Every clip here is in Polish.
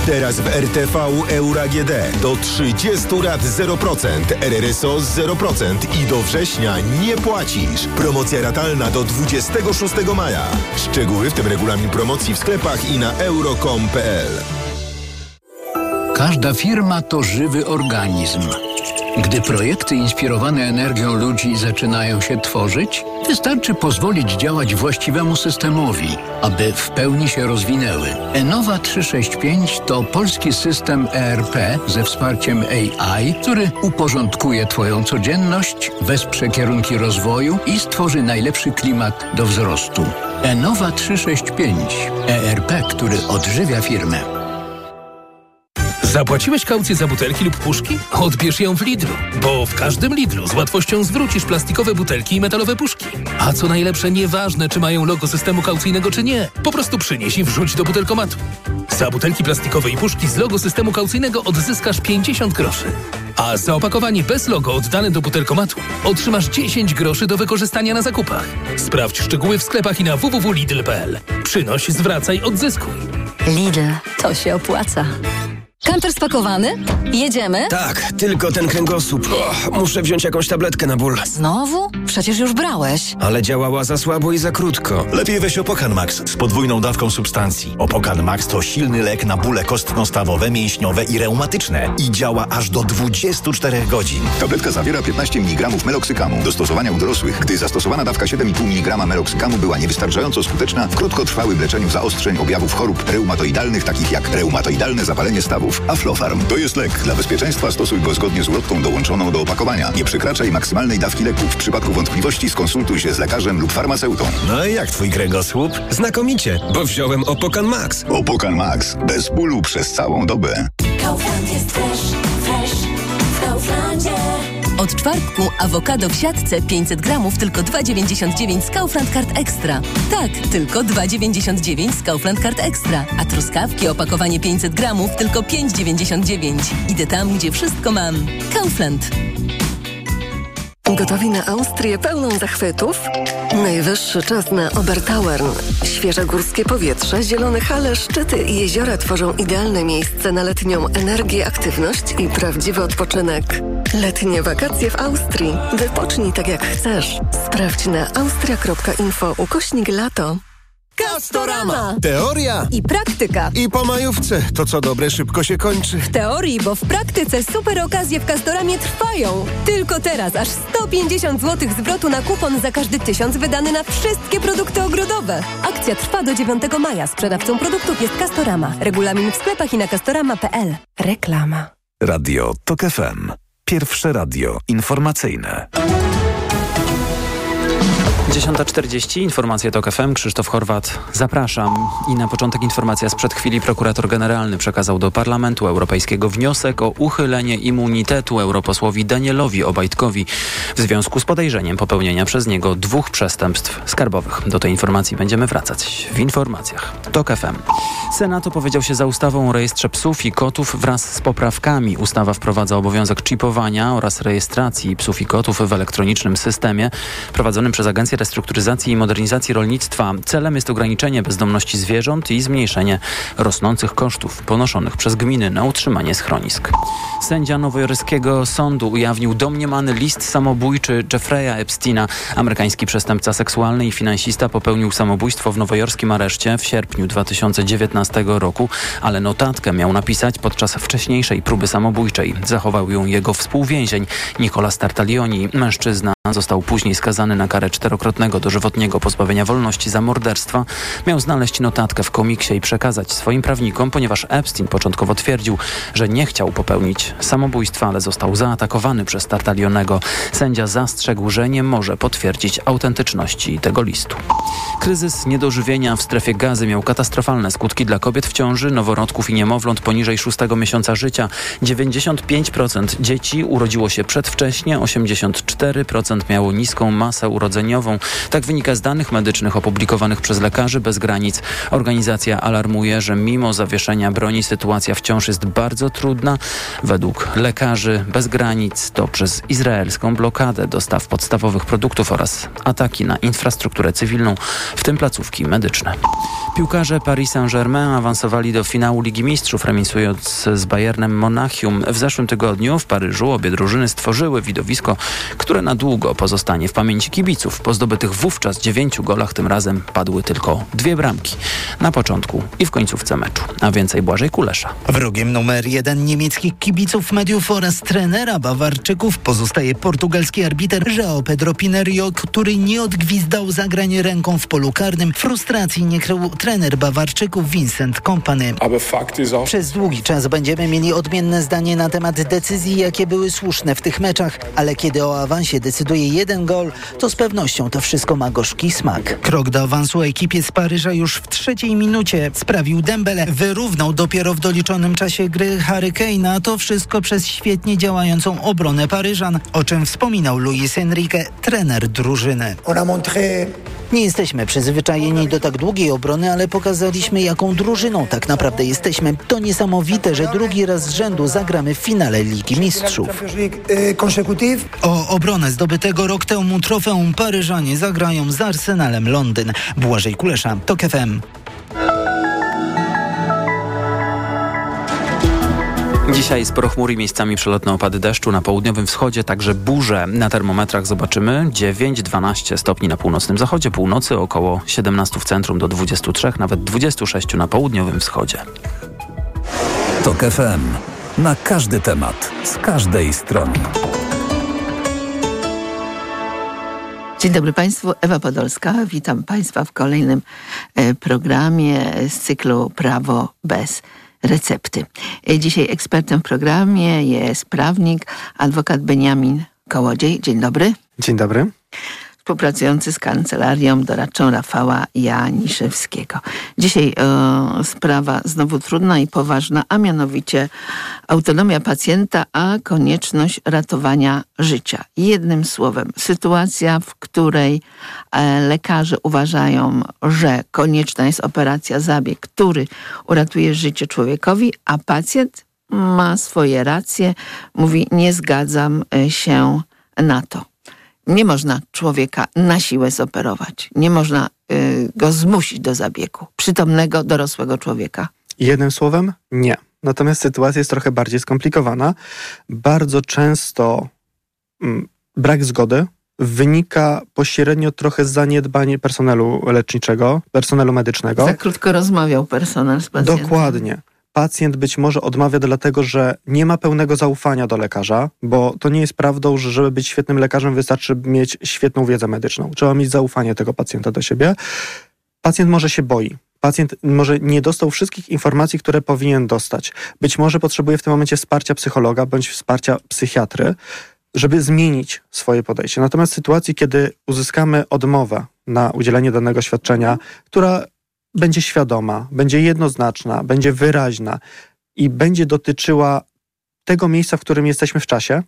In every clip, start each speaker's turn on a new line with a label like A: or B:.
A: Teraz w RTV Euro AGD do 30 lat 0%, RRSO 0% i do września nie płacisz. Promocja ratalna do 26 maja. Szczegóły, w tym regulamin promocji w sklepach i na euro.com.pl.
B: Każda firma to żywy organizm. Gdy projekty inspirowane energią ludzi zaczynają się tworzyć, wystarczy pozwolić działać właściwemu systemowi, aby w pełni się rozwinęły. Enova 365 to polski system ERP ze wsparciem AI, który uporządkuje Twoją codzienność, wesprze kierunki rozwoju i stworzy najlepszy klimat do wzrostu. Enova 365. ERP, który odżywia firmę.
C: Zapłaciłeś kaucję za butelki lub puszki? Odbierz ją w Lidlu, bo w każdym Lidlu z łatwością zwrócisz plastikowe butelki i metalowe puszki. A co najlepsze, nieważne czy mają logo systemu kaucyjnego czy nie, po prostu przynieś i wrzuć do butelkomatu. Za butelki plastikowe i puszki z logo systemu kaucyjnego odzyskasz 50 groszy. A za opakowanie bez logo oddane do butelkomatu otrzymasz 10 groszy do wykorzystania na zakupach. Sprawdź szczegóły w sklepach i na www.lidl.pl. Przynoś, zwracaj, odzyskuj.
D: Lidl, to się opłaca. Kamper spakowany? Jedziemy?
E: Tak, tylko ten kręgosłup. Muszę wziąć jakąś tabletkę na ból.
D: Znowu? Przecież już brałeś.
E: Ale działała za słabo i za krótko.
F: Lepiej weź Opokan Max z podwójną dawką substancji. Opokan Max to silny lek na bóle kostno-stawowe, mięśniowe i reumatyczne. I działa aż do 24 godzin.
G: Tabletka zawiera 15 mg meloksykamu. Do stosowania u dorosłych, gdy zastosowana dawka 7,5 mg meloksykamu była niewystarczająco skuteczna w krótkotrwałym leczeniu zaostrzeń objawów chorób reumatoidalnych, takich jak reumatoidalne zapalenie stawów. Aflofarm to jest lek. Dla bezpieczeństwa stosuj go zgodnie z ulotką dołączoną do opakowania. Nie przekraczaj maksymalnej dawki leku. W przypadku wątpliwości skonsultuj się z lekarzem lub farmaceutą.
F: No i jak twój kręgosłup?
E: Znakomicie, bo wziąłem Opokan Max.
G: Opokan Max. Bez bólu przez całą dobę.
H: Kaufland jest fresh w Kauflandzie.
D: Od czwartku awokado w siatce 500 gramów tylko 2,99 z Kaufland Card Extra. Tak, tylko 2,99 z Kaufland Card Extra. A truskawki opakowanie 500 gramów tylko 5,99. Idę tam, gdzie wszystko mam. Kaufland.
I: Gotowi na Austrię pełną zachwytów? Najwyższy czas na Obertauern. Świeże górskie powietrze, zielone hale, szczyty i jeziora tworzą idealne miejsce na letnią energię, aktywność i prawdziwy odpoczynek. Letnie wakacje w Austrii. Wypocznij tak jak chcesz. Sprawdź na austria.info/lato.
J: Castorama! Teoria
D: i praktyka.
J: I po majówce. To co dobre szybko się kończy.
D: W teorii, bo w praktyce super okazje w Castoramie trwają. Tylko teraz aż 150 zł zwrotu na kupon za każdy 1000 wydany na wszystkie produkty ogrodowe. Akcja trwa do 9 maja. Sprzedawcą produktów jest Castorama. Regulamin w sklepach i na castorama.pl. Reklama.
K: Radio TOK FM. Pierwsze radio informacyjne.
L: 10:40, informacje TOK FM, Krzysztof Horwat, zapraszam. I na początek informacja sprzed chwili. Prokurator generalny przekazał do Parlamentu Europejskiego wniosek o uchylenie immunitetu europosłowi Danielowi Obajtkowi w związku z podejrzeniem popełnienia przez niego 2 przestępstw skarbowych. Do tej informacji będziemy wracać w informacjach TOK FM. Senat opowiedział się za ustawą o rejestrze psów i kotów wraz z poprawkami. Ustawa wprowadza obowiązek czipowania oraz rejestracji psów i kotów w elektronicznym systemie prowadzonym przez Agencję Restrukturyzacji i Modernizacji Rolnictwa. Celem jest ograniczenie bezdomności zwierząt i zmniejszenie rosnących kosztów ponoszonych przez gminy na utrzymanie schronisk. Sędzia nowojorskiego sądu ujawnił domniemany list samobójczy Jeffrey'a Epsteina. Amerykański przestępca seksualny i finansista popełnił samobójstwo w nowojorskim areszcie w sierpniu 2019 roku, ale notatkę miał napisać podczas wcześniejszej próby samobójczej. Zachował ją jego współwięzień Nicolas Tartaglioni. Mężczyzna został później skazany na karę 4-krotnego dożywotniego pozbawienia wolności za morderstwa. Miał znaleźć notatkę w komiksie i przekazać swoim prawnikom, ponieważ Epstein początkowo twierdził, że nie chciał popełnić samobójstwa, ale został zaatakowany przez Tartaglionego. Sędzia zastrzegł, że nie może potwierdzić autentyczności tego listu. Kryzys niedożywienia w strefie Gazy miał katastrofalne skutki dla kobiet w ciąży, noworodków i niemowląt poniżej 6 miesiąca życia. 95% dzieci urodziło się przedwcześnie, 84% zwierząt miało niską masę urodzeniową. Tak wynika z danych medycznych opublikowanych przez Lekarzy Bez Granic. Organizacja alarmuje, że mimo zawieszenia broni sytuacja wciąż jest bardzo trudna. Według Lekarzy Bez Granic to przez izraelską blokadę dostaw podstawowych produktów oraz ataki na infrastrukturę cywilną, w tym placówki medyczne. Piłkarze Paris Saint-Germain awansowali do finału Ligi Mistrzów, remisując z Bayernem Monachium. W zeszłym tygodniu w Paryżu obie drużyny stworzyły widowisko, które na długo pozostanie w pamięci kibiców. Po zdobytych wówczas 9 golach tym razem padły tylko 2 bramki. Na początku i w końcówce meczu. A więcej Błażej Kulesza.
M: Wrogiem numer 1 niemieckich kibiców, mediów oraz trenera Bawarczyków pozostaje portugalski arbiter João Pedro Pinheiro, który nie odgwizdał zagrań ręką w polu karnym. Frustracji nie krył trener Bawarczyków Vincent Kompany. Przez długi czas będziemy mieli odmienne zdanie na temat decyzji, jakie były słuszne w tych meczach, ale kiedy o awansie decyduje 1 gol, to z pewnością to wszystko ma gorzki smak. Krok do awansu ekipie z Paryża już w 3. minucie sprawił Dembele. Wyrównał dopiero w doliczonym czasie gry Harry Kane'a. To wszystko przez świetnie działającą obronę Paryżan, o czym wspominał Luis Enrique, trener drużyny. Nie jesteśmy przyzwyczajeni do tak długiej obrony, ale pokazaliśmy, jaką drużyną tak naprawdę jesteśmy. To niesamowite, że drugi raz z rzędu zagramy w finale Ligi Mistrzów. O obronę zdobytego rok temu trofeum Paryżanie zagrają z Arsenalem Londyn. Błażej Kulesza, TOK FM.
L: Dzisiaj sporo chmur i miejscami przelotne opady deszczu. Na południowym wschodzie także burze. Na termometrach zobaczymy 9-12 stopni na północnym zachodzie, północy około 17 w centrum do 23, nawet 26 na południowym wschodzie.
K: TOK FM. Na każdy temat, z każdej strony.
N: Dzień dobry Państwu, Ewa Podolska. Witam Państwa w kolejnym programie z cyklu Prawo bez recepty. Dzisiaj ekspertem w programie jest prawnik, adwokat Beniamin Kołodziej. Dzień dobry.
O: Dzień dobry.
N: Współpracujący z kancelarią doradczą Rafała Janiszewskiego. Dzisiaj sprawa znowu trudna i poważna, a mianowicie autonomia pacjenta, a konieczność ratowania życia. Jednym słowem, sytuacja, w której lekarze uważają, że konieczna jest operacja, zabieg, który uratuje życie człowiekowi, a pacjent ma swoje racje, mówi: nie zgadzam się na to. Nie można człowieka na siłę zoperować. Nie można go zmusić do zabiegu. Przytomnego, dorosłego człowieka.
O: Jednym słowem, nie. Natomiast sytuacja jest trochę bardziej skomplikowana. Bardzo często brak zgody wynika pośrednio trochę z zaniedbania personelu leczniczego, personelu medycznego.
N: Za krótko rozmawiał personel z pacjentem.
O: Dokładnie. Pacjent być może odmawia dlatego, że nie ma pełnego zaufania do lekarza, bo to nie jest prawdą, że żeby być świetnym lekarzem wystarczy mieć świetną wiedzę medyczną. Trzeba mieć zaufanie tego pacjenta do siebie. Pacjent może się boi. Pacjent może nie dostał wszystkich informacji, które powinien dostać. Być może potrzebuje w tym momencie wsparcia psychologa bądź wsparcia psychiatry, żeby zmienić swoje podejście. Natomiast w sytuacji, kiedy uzyskamy odmowę na udzielenie danego świadczenia, która będzie świadoma, będzie jednoznaczna, będzie wyraźna i będzie dotyczyła tego miejsca, w którym jesteśmy w czasie,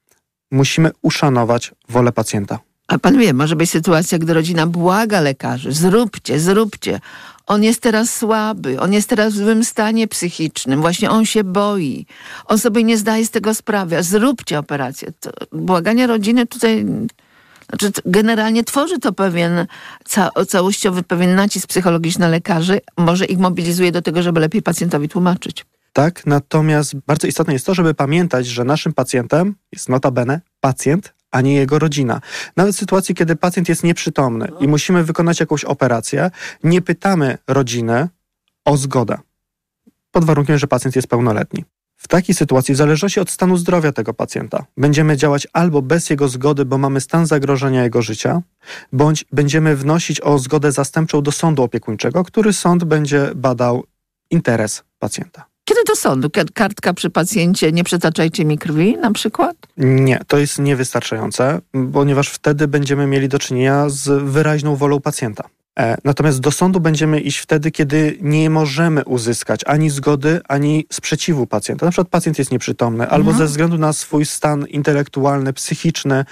O: musimy uszanować wolę pacjenta.
N: A pan wie, może być sytuacja, gdy rodzina błaga lekarzy: zróbcie. On jest teraz słaby, on jest teraz w złym stanie psychicznym, właśnie on się boi, on sobie nie zdaje z tego sprawy, zróbcie operację. To błaganie rodziny tutaj... Znaczy, generalnie tworzy to pewien całościowy pewien nacisk psychologiczny na lekarzy, może ich mobilizuje do tego, żeby lepiej pacjentowi tłumaczyć.
O: Tak, natomiast bardzo istotne jest to, żeby pamiętać, że naszym pacjentem jest notabene pacjent, a nie jego rodzina. Nawet w sytuacji, kiedy pacjent jest nieprzytomny i musimy wykonać jakąś operację, nie pytamy rodziny o zgodę, pod warunkiem, że pacjent jest pełnoletni. W takiej sytuacji, w zależności od stanu zdrowia tego pacjenta, będziemy działać albo bez jego zgody, bo mamy stan zagrożenia jego życia, bądź będziemy wnosić o zgodę zastępczą do sądu opiekuńczego, który sąd będzie badał interes pacjenta.
N: Kiedy do sądu? Kartka przy pacjencie: nie przetaczajcie mi krwi na przykład?
O: Nie, to jest niewystarczające, ponieważ wtedy będziemy mieli do czynienia z wyraźną wolą pacjenta. Natomiast do sądu będziemy iść wtedy, kiedy nie możemy uzyskać ani zgody, ani sprzeciwu pacjenta. Na przykład pacjent jest nieprzytomny, albo ze względu na swój stan intelektualny, psychiczny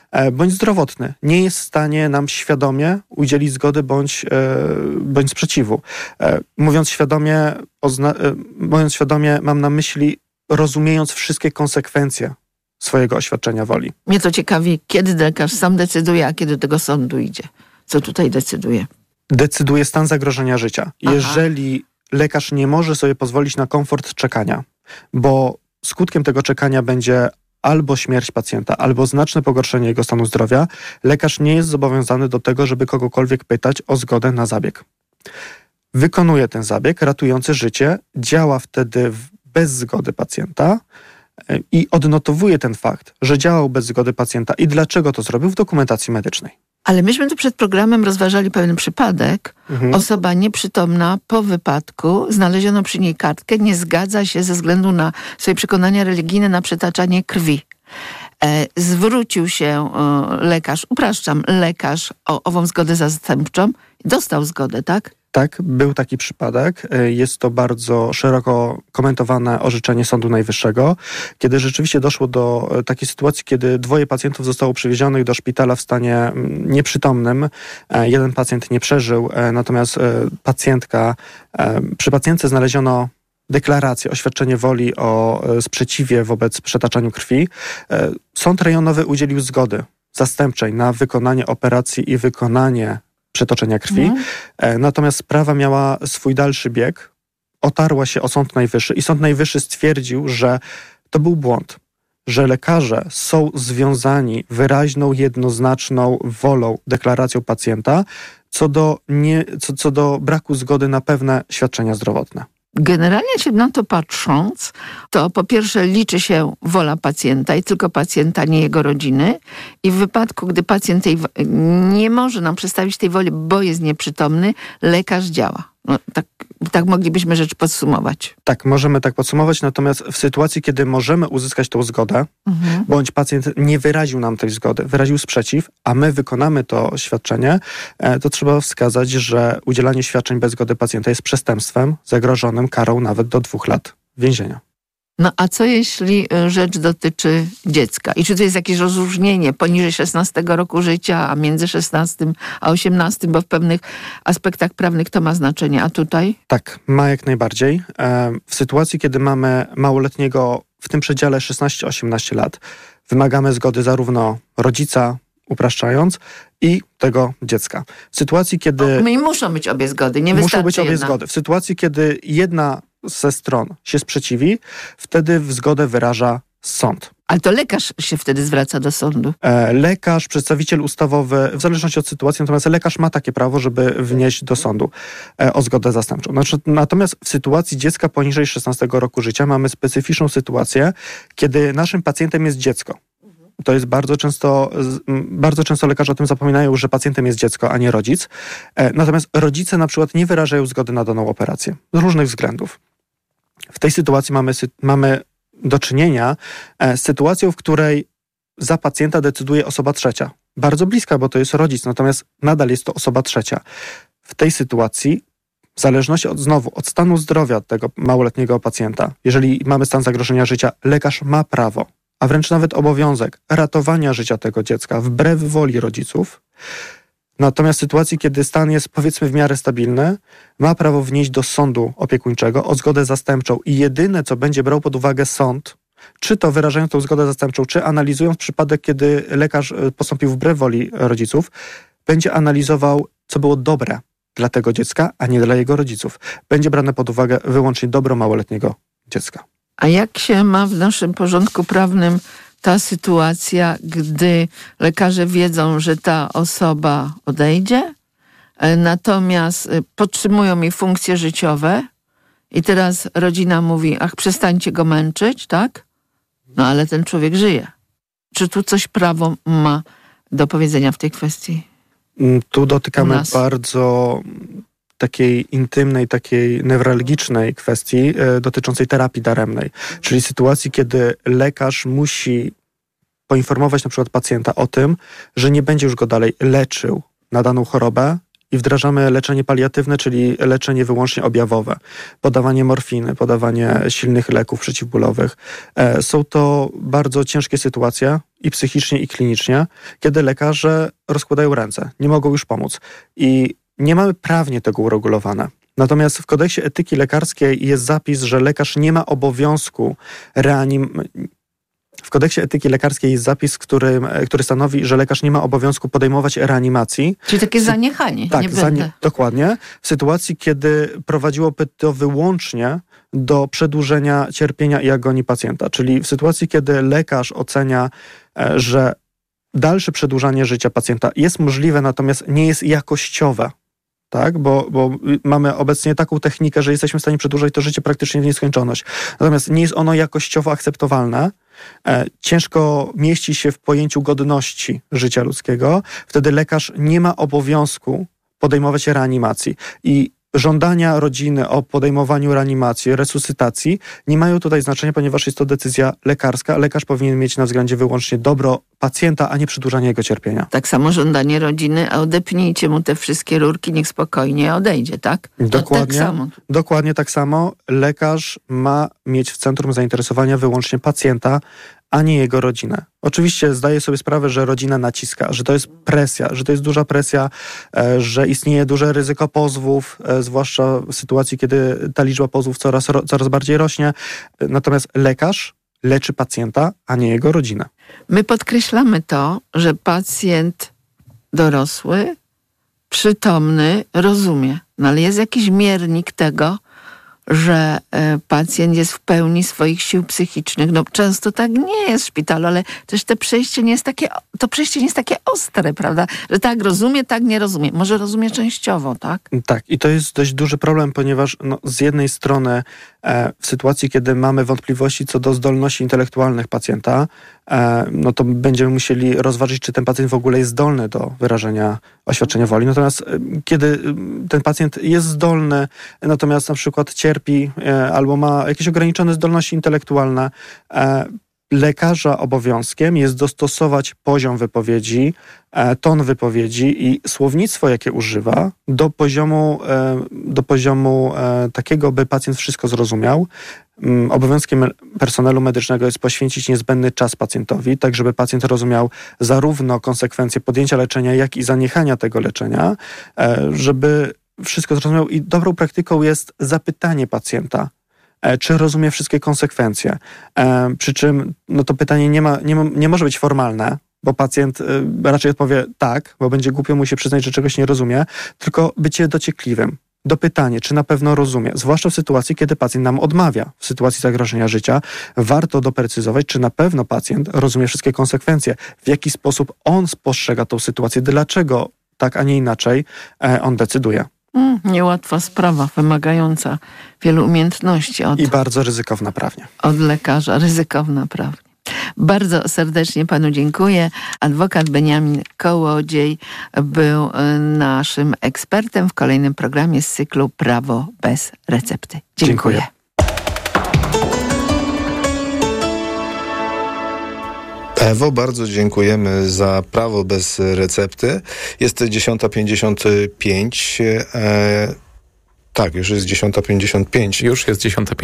O: bądź zdrowotny nie jest w stanie nam świadomie udzielić zgody bądź sprzeciwu. Mówiąc świadomie, mam na myśli rozumiejąc wszystkie konsekwencje swojego oświadczenia woli.
N: Mnie to ciekawi, kiedy lekarz sam decyduje, a kiedy do tego sądu idzie. Co tutaj decyduje?
O: Decyduje stan zagrożenia życia. Aha. Jeżeli lekarz nie może sobie pozwolić na komfort czekania, bo skutkiem tego czekania będzie albo śmierć pacjenta, albo znaczne pogorszenie jego stanu zdrowia, lekarz nie jest zobowiązany do tego, żeby kogokolwiek pytać o zgodę na zabieg. Wykonuje ten zabieg ratujący życie, działa wtedy bez zgody pacjenta i odnotowuje ten fakt, że działał bez zgody pacjenta i dlaczego to zrobił w dokumentacji medycznej.
N: Ale myśmy tu przed programem rozważali pewien przypadek. Osoba nieprzytomna po wypadku, znaleziono przy niej kartkę, nie zgadza się ze względu na swoje przekonania religijne na przetaczanie krwi. Zwrócił się lekarz, lekarz o ową zgodę zastępczą. Dostał zgodę, tak?
O: Tak, był taki przypadek. Jest to bardzo szeroko komentowane orzeczenie Sądu Najwyższego, kiedy rzeczywiście doszło do takiej sytuacji, kiedy 2 pacjentów zostało przywiezionych do szpitala w stanie nieprzytomnym. Jeden pacjent nie przeżył, natomiast przy pacjentce znaleziono deklarację, oświadczenie woli o sprzeciwie wobec przetaczaniu krwi. Sąd rejonowy udzielił zgody zastępczej na wykonanie operacji i wykonanie przetoczenia krwi. Natomiast sprawa miała swój dalszy bieg, otarła się o Sąd Najwyższy i Sąd Najwyższy stwierdził, że to był błąd, że lekarze są związani wyraźną, jednoznaczną wolą, deklaracją pacjenta co do braku zgody na pewne świadczenia zdrowotne.
N: Generalnie się na to patrząc, to po pierwsze liczy się wola pacjenta i tylko pacjenta, nie jego rodziny. I w wypadku, gdy pacjent nie może nam przedstawić tej woli, bo jest nieprzytomny, lekarz działa. No, tak moglibyśmy rzecz podsumować.
O: Tak, możemy tak podsumować, natomiast w sytuacji, kiedy możemy uzyskać tą zgodę, bądź pacjent nie wyraził nam tej zgody, wyraził sprzeciw, a my wykonamy to świadczenie, to trzeba wskazać, że udzielanie świadczeń bez zgody pacjenta jest przestępstwem zagrożonym karą nawet do 2 lat więzienia.
N: No a co jeśli rzecz dotyczy dziecka? I czy to jest jakieś rozróżnienie poniżej 16 roku życia, a między 16 a 18, bo w pewnych aspektach prawnych to ma znaczenie, a tutaj?
O: Tak, ma jak najbardziej. W sytuacji, kiedy mamy małoletniego w tym przedziale 16-18 lat, wymagamy zgody zarówno rodzica, upraszczając, i tego dziecka. W sytuacji, kiedy...
N: Muszą być obie zgody, nie wystarczy
O: Muszą być obie
N: jedna.
O: zgody. W sytuacji, kiedy jedna ze stron się sprzeciwi, wtedy zgodę wyraża sąd.
N: Ale to lekarz się wtedy zwraca do sądu.
O: Lekarz, przedstawiciel ustawowy, w zależności od sytuacji, natomiast lekarz ma takie prawo, żeby wnieść do sądu o zgodę zastępczą. Natomiast w sytuacji dziecka poniżej 16 roku życia mamy specyficzną sytuację, kiedy naszym pacjentem jest dziecko. To jest bardzo często lekarze o tym zapominają, że pacjentem jest dziecko, a nie rodzic. Natomiast rodzice na przykład nie wyrażają zgody na daną operację z różnych względów. W tej sytuacji mamy do czynienia z sytuacją, w której za pacjenta decyduje osoba trzecia. Bardzo bliska, bo to jest rodzic, natomiast nadal jest to osoba trzecia. W tej sytuacji, w zależności od stanu zdrowia tego małoletniego pacjenta, jeżeli mamy stan zagrożenia życia, lekarz ma prawo, a wręcz nawet obowiązek ratowania życia tego dziecka wbrew woli rodziców. Natomiast w sytuacji, kiedy stan jest powiedzmy w miarę stabilny, ma prawo wnieść do sądu opiekuńczego o zgodę zastępczą i jedyne, co będzie brał pod uwagę sąd, czy to wyrażając tą zgodę zastępczą, czy analizując przypadek, kiedy lekarz postąpił wbrew woli rodziców, będzie analizował, co było dobre dla tego dziecka, a nie dla jego rodziców. Będzie brane pod uwagę wyłącznie dobro małoletniego dziecka.
N: A jak się ma w naszym porządku prawnym ta sytuacja, gdy lekarze wiedzą, że ta osoba odejdzie, natomiast podtrzymują jej funkcje życiowe i teraz rodzina mówi, ach, przestańcie go męczyć, tak? No ale ten człowiek żyje. Czy tu coś prawo ma do powiedzenia w tej kwestii?
O: Tu dotykamy bardzo takiej intymnej, takiej newralgicznej kwestii dotyczącej terapii daremnej. Czyli sytuacji, kiedy lekarz musi poinformować na przykład pacjenta o tym, że nie będzie już go dalej leczył na daną chorobę i wdrażamy leczenie paliatywne, czyli leczenie wyłącznie objawowe. Podawanie morfiny, podawanie silnych leków przeciwbólowych. Są to bardzo ciężkie sytuacje i psychicznie, i klinicznie, kiedy lekarze rozkładają ręce, nie mogą już pomóc. I nie mamy prawnie tego uregulowane. Natomiast w kodeksie etyki lekarskiej jest zapis, że lekarz nie ma obowiązku W kodeksie etyki lekarskiej jest zapis, który stanowi, że lekarz nie ma obowiązku podejmować reanimacji.
N: Czyli takie zaniechanie.
O: Tak,
N: nie będę.
O: Dokładnie. W sytuacji, kiedy prowadziłoby to wyłącznie do przedłużenia cierpienia i agonii pacjenta. Czyli w sytuacji, kiedy lekarz ocenia, że dalsze przedłużanie życia pacjenta jest możliwe, natomiast nie jest jakościowe. Tak, bo mamy obecnie taką technikę, że jesteśmy w stanie przedłużać to życie praktycznie w nieskończoność. Natomiast nie jest ono jakościowo akceptowalne. Ciężko mieści się w pojęciu godności życia ludzkiego. Wtedy lekarz nie ma obowiązku podejmować reanimacji. I żądania rodziny o podejmowaniu reanimacji, resuscytacji nie mają tutaj znaczenia, ponieważ jest to decyzja lekarska. Lekarz powinien mieć na względzie wyłącznie dobro pacjenta, a nie przedłużanie jego cierpienia.
N: Tak samo żądanie rodziny, a odepnijcie mu te wszystkie rurki, niech spokojnie odejdzie, tak?
O: Dokładnie,
N: tak samo.
O: Dokładnie tak samo. Lekarz ma mieć w centrum zainteresowania wyłącznie pacjenta, a nie jego rodzinę. Oczywiście zdaję sobie sprawę, że rodzina naciska, że to jest presja, że to jest duża presja, że istnieje duże ryzyko pozwów, zwłaszcza w sytuacji, kiedy ta liczba pozwów coraz bardziej rośnie. Natomiast lekarz leczy pacjenta, a nie jego rodzinę.
N: My podkreślamy to, że pacjent dorosły, przytomny, rozumie. No ale jest jakiś miernik tego, że pacjent jest w pełni swoich sił psychicznych. No często tak nie jest w szpitalu, ale też to przejście nie jest takie ostre, prawda? Że tak rozumie, tak nie rozumie. Może rozumie częściowo, tak?
O: Tak, i to jest dość duży problem, ponieważ z jednej strony w sytuacji, kiedy mamy wątpliwości co do zdolności intelektualnych pacjenta, no to będziemy musieli rozważyć, czy ten pacjent w ogóle jest zdolny do wyrażenia oświadczenia woli. Natomiast kiedy ten pacjent jest zdolny, natomiast na przykład cierpi albo ma jakieś ograniczone zdolności intelektualne, lekarza obowiązkiem jest dostosować poziom wypowiedzi, ton wypowiedzi i słownictwo, jakie używa, do poziomu takiego, by pacjent wszystko zrozumiał. Obowiązkiem personelu medycznego jest poświęcić niezbędny czas pacjentowi, tak żeby pacjent rozumiał zarówno konsekwencje podjęcia leczenia, jak i zaniechania tego leczenia, żeby wszystko zrozumiał. I dobrą praktyką jest zapytanie pacjenta, czy rozumie wszystkie konsekwencje. Przy czym to pytanie nie może być formalne, bo pacjent raczej odpowie tak, bo będzie głupio mu się przyznać, że czegoś nie rozumie, tylko bycie dociekliwym. Dopytanie, czy na pewno rozumie, zwłaszcza w sytuacji, kiedy pacjent nam odmawia, w sytuacji zagrożenia życia, warto doprecyzować, czy na pewno pacjent rozumie wszystkie konsekwencje, w jaki sposób on spostrzega tą sytuację, dlaczego tak, a nie inaczej on decyduje.
N: Niełatwa sprawa, wymagająca wielu umiejętności.
O: I bardzo ryzykowna prawnie.
N: Od lekarza, ryzykowna prawnie. Bardzo serdecznie panu dziękuję. Adwokat Beniamin Kołodziej był naszym ekspertem w kolejnym programie z cyklu Prawo bez recepty. Dziękuję.
P: Ewo, bardzo dziękujemy za Prawo bez recepty. Jest 10:55. Tak, już jest 10:55.
C: Już jest 10:55.